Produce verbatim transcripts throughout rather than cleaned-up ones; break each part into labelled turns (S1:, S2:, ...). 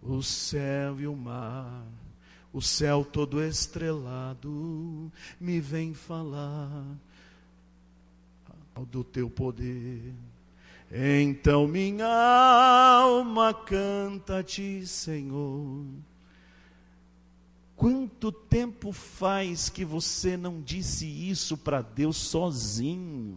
S1: o céu e o mar, o céu todo estrelado, me vem falar do teu poder. Então minha alma canta-te, Senhor. Quanto tempo faz que você não disse isso para Deus sozinho?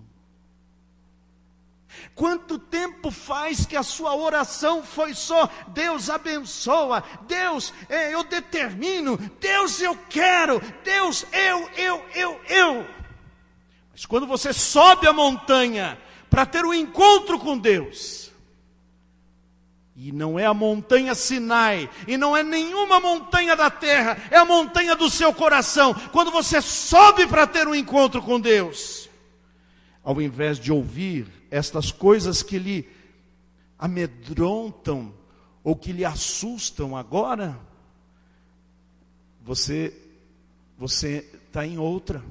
S1: Quanto tempo faz que a sua oração foi só: Deus abençoa, Deus é, eu determino, Deus eu quero, Deus eu, eu, eu, eu. Mas quando você sobe a montanha para ter um encontro com Deus, e não é a montanha Sinai, e não é nenhuma montanha da terra, é a montanha do seu coração. Quando você sobe para ter um encontro com Deus, ao invés de ouvir estas coisas que lhe amedrontam ou que lhe assustam agora, você você está em outra.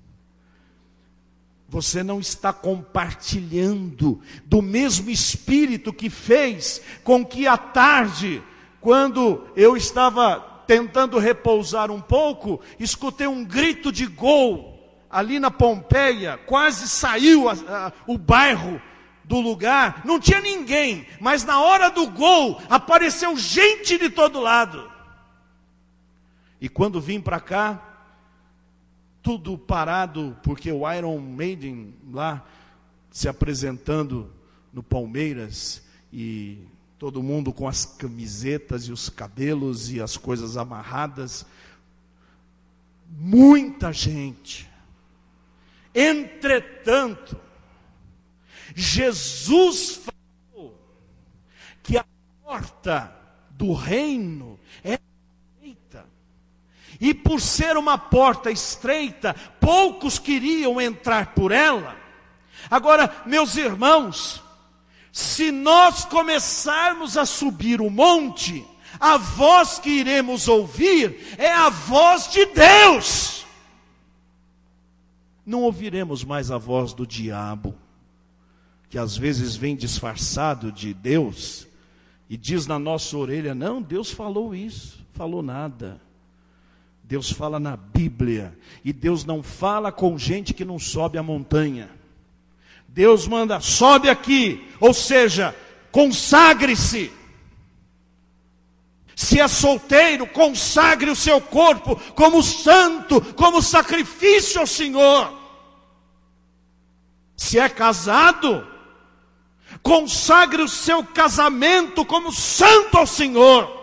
S1: Você não está compartilhando do mesmo Espírito que fez com que à tarde, quando eu estava tentando repousar um pouco, escutei um grito de gol ali na Pompeia, quase saiu a, a, o bairro do lugar, não tinha ninguém, mas na hora do gol, apareceu gente de todo lado. E quando vim para cá, tudo parado, porque o Iron Maiden lá, se apresentando no Palmeiras, e todo mundo com as camisetas e os cabelos e as coisas amarradas, muita gente. Entretanto, Jesus falou que a porta do reino é estreita, e por ser uma porta estreita, poucos queriam entrar por ela. Agora, meus irmãos, se nós começarmos a subir o monte, a voz que iremos ouvir é a voz de Deus. Não ouviremos mais a voz do diabo, que às vezes vem disfarçado de Deus, e diz na nossa orelha: não, Deus falou isso, falou nada. Deus fala na Bíblia, e Deus não fala com gente que não sobe a montanha. Deus manda: sobe aqui, ou seja, consagre-se. Se é solteiro, consagre o seu corpo como santo, como sacrifício ao Senhor. Se é casado, consagre o seu casamento como santo ao Senhor.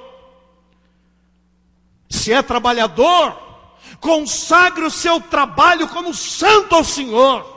S1: Se é trabalhador, consagre o seu trabalho como santo ao Senhor.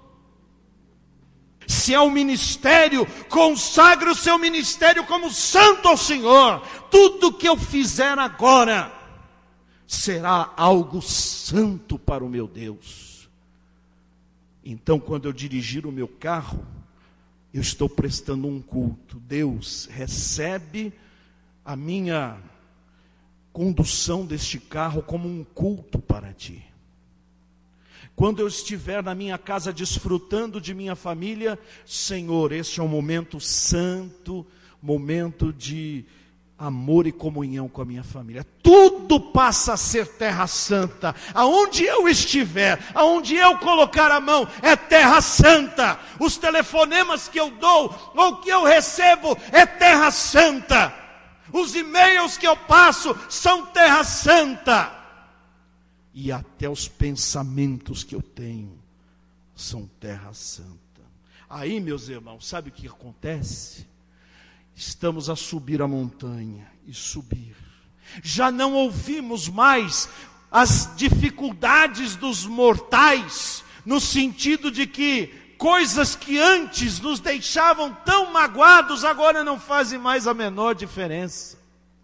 S1: Se é um ministério, consagre o seu ministério como santo ao Senhor. Tudo que eu fizer agora será algo santo para o meu Deus. Então, quando eu dirigir o meu carro, eu estou prestando um culto. Deus, recebe a minha condução deste carro como um culto para ti. Quando eu estiver na minha casa desfrutando de minha família, Senhor, este é um momento santo, momento de amor e comunhão com a minha família. Tudo passa a ser terra santa. Aonde eu estiver, aonde eu colocar a mão, é terra santa. Os telefonemas que eu dou, ou que eu recebo, é terra santa. Os e-mails que eu passo, são terra santa. E até os pensamentos que eu tenho são terra santa. Aí, meus irmãos, sabe o que acontece? Estamos a subir a montanha e subir. Já não ouvimos mais as dificuldades dos mortais, no sentido de que coisas que antes nos deixavam tão magoados, agora não fazem mais a menor diferença.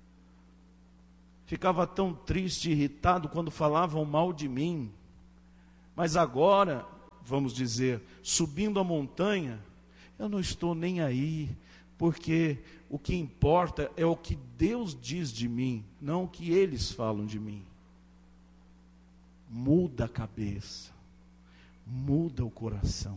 S1: Ficava tão triste e irritado quando falavam mal de mim. Mas agora, vamos dizer, subindo a montanha, eu não estou nem aí, porque o que importa é o que Deus diz de mim, não o que eles falam de mim. Muda a cabeça, muda o coração.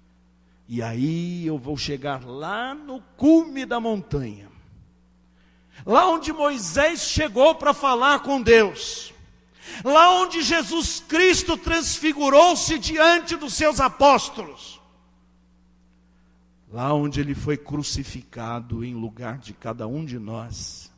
S1: E aí eu vou chegar lá no cume da montanha. lá onde Moisés chegou para falar com Deus, lá onde Jesus Cristo transfigurou-se diante dos seus apóstolos, lá onde ele foi crucificado em lugar de cada um de nós,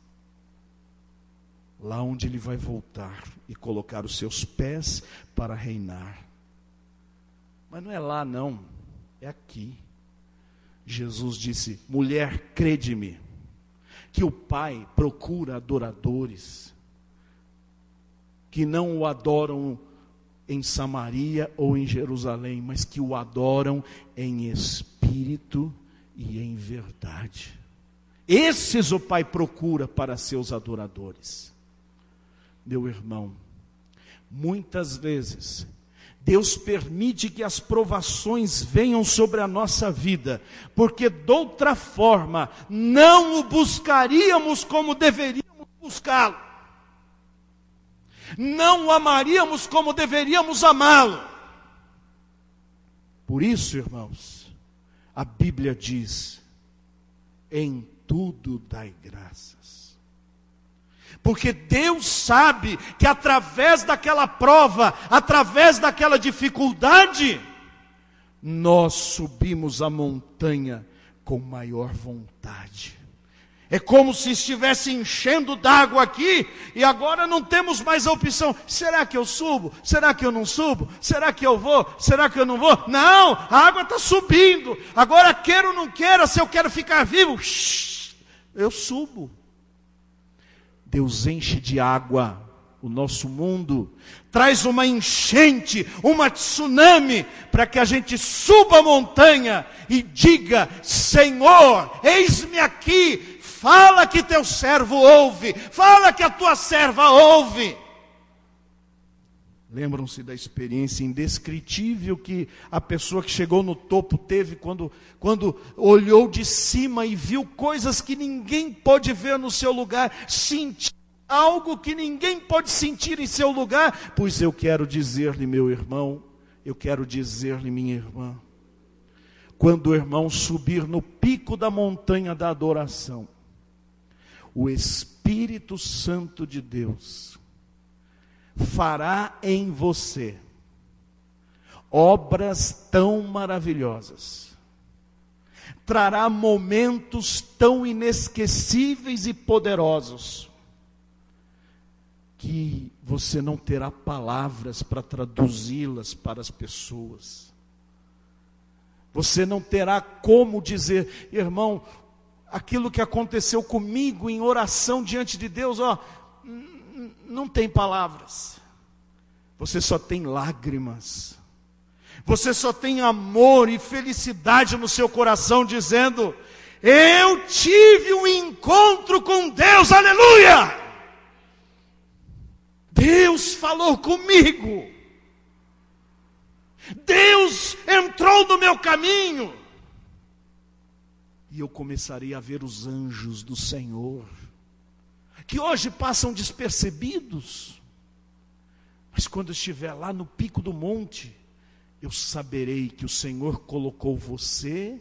S1: lá onde ele vai voltar e colocar os seus pés para reinar. Mas não é lá não, é aqui. Jesus disse: mulher, crede-me, que o Pai procura adoradores, que não o adoram em Samaria ou em Jerusalém, mas que o adoram em espírito e em verdade. Esses o Pai procura para seus adoradores. Meu irmão, muitas vezes Deus permite que as provações venham sobre a nossa vida, porque de outra forma não o buscaríamos como deveríamos buscá-lo, não o amaríamos como deveríamos amá-lo. Por isso, irmãos, a Bíblia diz: em tudo dai graças. Porque Deus sabe que através daquela prova, através daquela dificuldade, nós subimos a montanha com maior vontade. É como se estivesse enchendo d'água aqui, e agora não temos mais a opção: será que eu subo? Será que eu não subo? Será que eu vou? Será que eu não vou? Não, a água está subindo. Agora, queira ou não queira, se eu quero ficar vivo, eu subo. Deus enche de água o nosso mundo, traz uma enchente, uma tsunami, para que a gente suba a montanha e diga: Senhor, eis-me aqui, fala que teu servo ouve, fala que a tua serva ouve. Lembram-se da experiência indescritível que a pessoa que chegou no topo teve quando, quando olhou de cima e viu coisas que ninguém pode ver no seu lugar, sentiu algo que ninguém pode sentir em seu lugar? Pois eu quero dizer-lhe, meu irmão, eu quero dizer-lhe, minha irmã, quando o irmão subir no pico da montanha da adoração, o Espírito Santo de Deus fará em você obras tão maravilhosas, trará momentos tão inesquecíveis e poderosos, que você não terá palavras para traduzi-las para as pessoas. Você não terá como dizer: irmão, aquilo que aconteceu comigo em oração diante de Deus, ó, não tem palavras. Você só tem lágrimas. Você só tem amor e felicidade no seu coração, dizendo: eu tive um encontro com Deus, aleluia! Deus falou comigo. Deus entrou no meu caminho. E eu começarei a ver os anjos do Senhor, que hoje passam despercebidos, mas quando eu estiver lá no pico do monte, eu saberei que o Senhor colocou você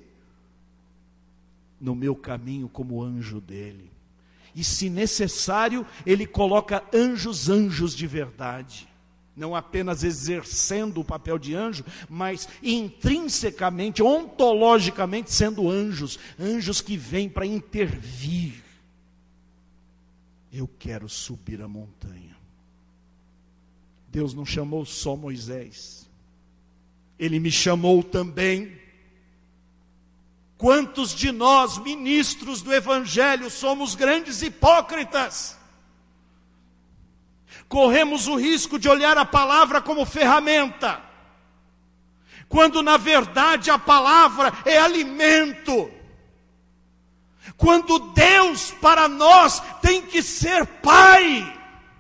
S1: no meu caminho como anjo dele. E se necessário, ele coloca anjos, anjos de verdade, não apenas exercendo o papel de anjo, mas intrinsecamente, ontologicamente sendo anjos, anjos que vêm para intervir. Eu quero subir a montanha. Deus não chamou só Moisés, Ele me chamou também. Quantos de nós, ministros do Evangelho, somos grandes hipócritas? Corremos o risco de olhar a palavra como ferramenta, quando na verdade a palavra é alimento. Quando Deus para nós tem que ser Pai,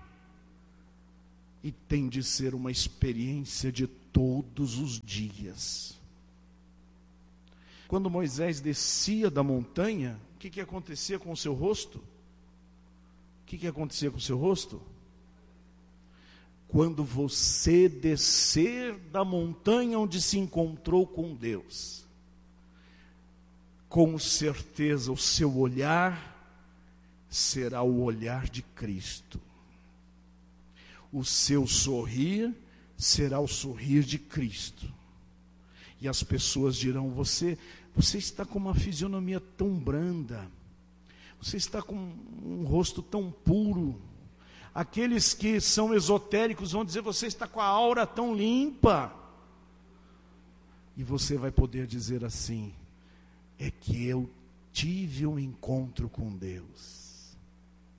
S1: e tem de ser uma experiência de todos os dias. Quando Moisés descia da montanha, o que, que acontecia com o seu rosto? O que, que acontecia com o seu rosto? Quando você descer da montanha onde se encontrou com Deus, com certeza o seu olhar será o olhar de Cristo. O seu sorrir será o sorrir de Cristo. E as pessoas dirão: você, você está com uma fisionomia tão branda, você está com um rosto tão puro. Aqueles que são esotéricos vão dizer: você está com a aura tão limpa. E você vai poder dizer assim: é que eu tive um encontro com Deus.